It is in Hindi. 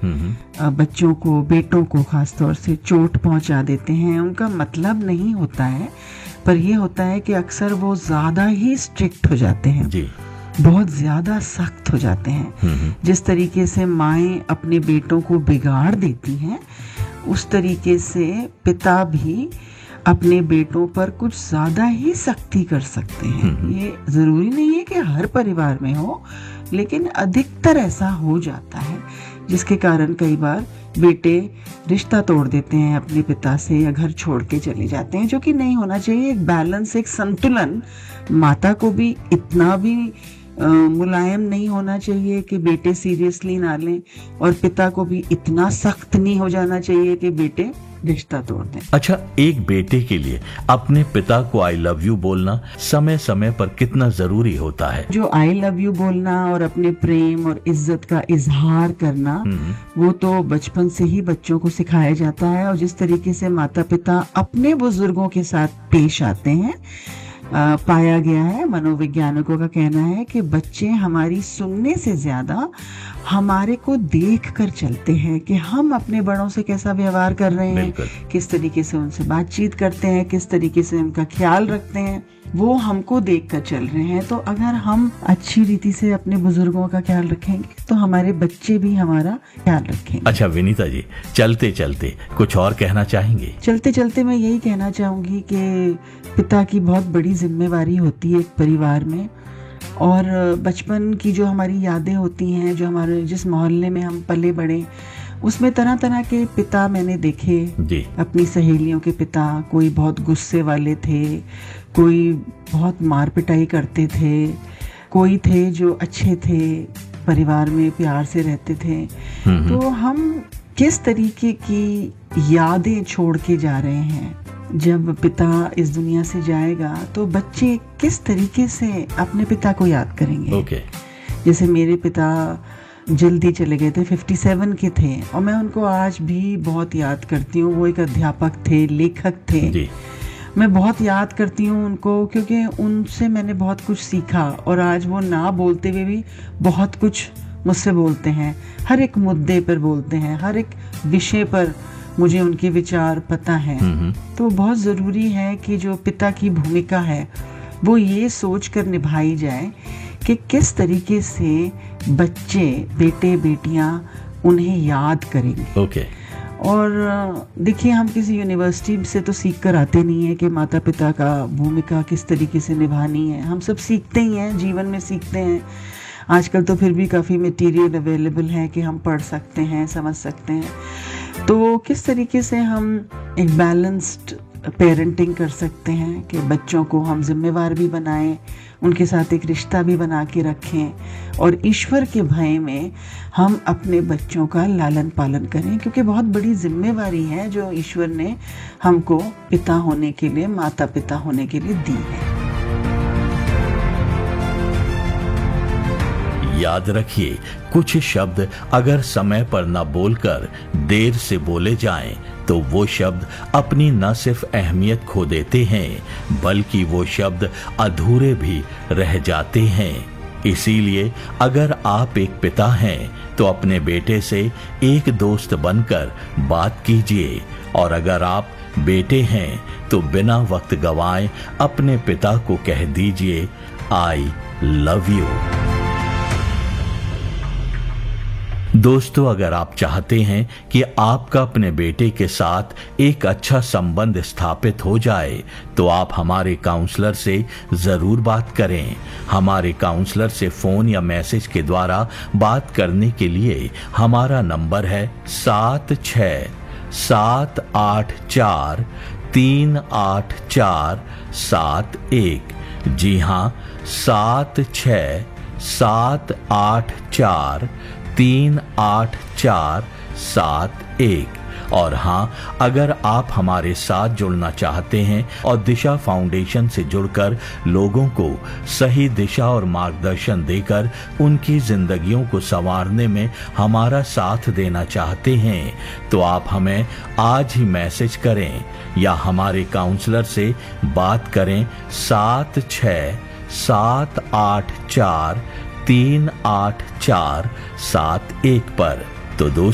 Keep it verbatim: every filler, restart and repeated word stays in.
हैं, बच्चों को, बेटों को खासतौर से चोट पहुंचा देते हैं। उनका मतलब नहीं होता है, पर यह होता है कि अक्सर वो ज़्यादा ही स्ट्रिक्ट हो जाते हैं जी, बहुत ज़्यादा सख्त हो जाते हैं। जिस तरीके से माएँ अपने बेटों को बिगाड़ देती हैं, उस तरीके से पिता भी अपने बेटों पर कुछ ज़्यादा ही सख्ती कर सकते हैं। ये ज़रूरी नहीं है कि हर परिवार में हो, लेकिन अधिकतर ऐसा हो जाता है, जिसके कारण कई बार बेटे रिश्ता तोड़ देते हैं अपने पिता से या घर छोड़ के चले जाते हैं, जो कि नहीं होना चाहिए। एक बैलेंस, एक संतुलन, माता को भी इतना भी आ, मुलायम नहीं होना चाहिए कि बेटे सीरियसली ना लें, और पिता को भी इतना सख्त नहीं हो जाना चाहिए कि बेटे रिश्ता तोड़ दें। अच्छा, एक बेटे के लिए अपने पिता को आई लव यू बोलना समय समय पर कितना जरूरी होता है? जो आई लव यू बोलना और अपने प्रेम और इज्जत का इजहार करना, वो तो बचपन से ही बच्चों को सिखाया जाता है। और जिस तरीके से माता पिता अपने बुजुर्गों के साथ पेश आते हैं, आ, पाया गया है, मनोवैज्ञानिकों का कहना है कि बच्चे हमारी सुनने से ज्यादा हमारे को देख कर चलते हैं कि हम अपने बड़ों से कैसा व्यवहार कर रहे हैं, किस तरीके से उनसे बातचीत करते हैं, किस तरीके से उनका ख्याल रखते हैं, वो हमको देख कर चल रहे हैं। तो अगर हम अच्छी रीति से अपने बुजुर्गों का ख्याल रखेंगे तो हमारे बच्चे भी हमारा ख्याल रखेंगे। अच्छा विनीता जी, चलते चलते कुछ और कहना चाहेंगे? चलते चलते मैं यही कहना चाहूंगी कि पिता की बहुत बड़ी जिम्मेवारी होती है एक परिवार में, और बचपन की जो हमारी यादें होती हैं, जो हमारे जिस मोहल्ले में हम पले बड़े, उसमें तरह तरह के पिता मैंने देखे जी। अपनी सहेलियों के पिता, कोई बहुत गुस्से वाले थे, कोई बहुत मार पिटाई करते थे, कोई थे जो अच्छे थे, परिवार में प्यार से रहते थे। तो हम किस तरीके की यादें छोड़ के जा रहे हैं, जब पिता इस दुनिया से जाएगा तो बच्चे किस तरीके से अपने पिता को याद करेंगे। okay. जैसे मेरे पिता जल्दी चले गए थे, सत्तावन के थे, और मैं उनको आज भी बहुत याद करती हूँ। वो एक अध्यापक थे, लेखक थे जी। मैं बहुत याद करती हूँ उनको, क्योंकि उनसे मैंने बहुत कुछ सीखा, और आज वो ना बोलते हुए भी बहुत कुछ मुझसे बोलते हैं, हर एक मुद्दे पर बोलते हैं, हर एक विषय पर मुझे उनके विचार पता है। तो बहुत ज़रूरी है कि जो पिता की भूमिका है वो ये सोच कर निभाई जाए कि किस तरीके से बच्चे, बेटे बेटियां उन्हें याद करेंगे। okay. और देखिए, हम किसी यूनिवर्सिटी से तो सीख कर आते नहीं है कि माता पिता का भूमिका किस तरीके से निभानी है। हम सब सीखते ही हैं, जीवन में सीखते हैं। आजकल तो फिर भी काफ़ी मटेरियल अवेलेबल है कि हम पढ़ सकते हैं, समझ सकते हैं। तो किस तरीके से हम एक बैलेंस्ड पेरेंटिंग कर सकते हैं कि बच्चों को हम जिम्मेवार भी बनाएं, उनके साथ एक रिश्ता भी बना के रखें, और ईश्वर के भय में हम अपने बच्चों का लालन पालन करें, क्योंकि बहुत बड़ी जिम्मेवारी है जो ईश्वर ने हमको पिता होने के लिए, माता पिता होने के लिए दी है। याद रखिए, कुछ शब्द अगर समय पर न बोलकर देर से बोले जाएं, तो वो शब्द अपनी न सिर्फ अहमियत खो देते हैं, बल्कि वो शब्द अधूरे भी रह जाते हैं। इसीलिए अगर आप एक पिता हैं, तो अपने बेटे से एक दोस्त बनकर बात कीजिए, और अगर आप बेटे हैं तो बिना वक्त गवाए अपने पिता को कह दीजिए, आई लव यू। दोस्तों, अगर आप चाहते हैं कि आपका अपने बेटे के साथ एक अच्छा संबंध स्थापित हो जाए, तो आप हमारे काउंसलर से जरूर बात करें। हमारे काउंसलर से फोन या मैसेज के द्वारा बात करने के लिए हमारा नंबर है सात छः सात आठ चार तीन आठ चार सात एक। जी हाँ, सात छः सात आठ चार तीन आठ चार सात एक। और हाँ, अगर आप हमारे साथ जुड़ना चाहते हैं और दिशा फाउंडेशन से जुड़कर लोगों को सही दिशा और मार्गदर्शन देकर उनकी जिंदगियों को संवारने में हमारा साथ देना चाहते हैं, तो आप हमें आज ही मैसेज करें या हमारे काउंसलर से बात करें सात छः सात आठ चार तीन आठ चार सात एक पर। तो दोस्तों,